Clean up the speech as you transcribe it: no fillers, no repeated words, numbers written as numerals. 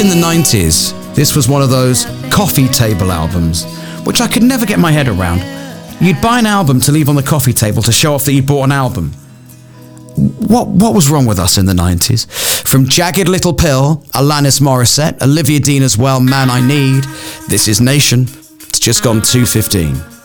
in the 90s, this was one of those coffee table albums, which I could never get my head around. You'd buy an album to leave on the coffee table to show off that you bought an album. What was wrong with us in the 90s? From Jagged Little Pill, Alanis Morissette, Olivia Dean as well, Man I Need. This is Nation. It's just gone 2:15.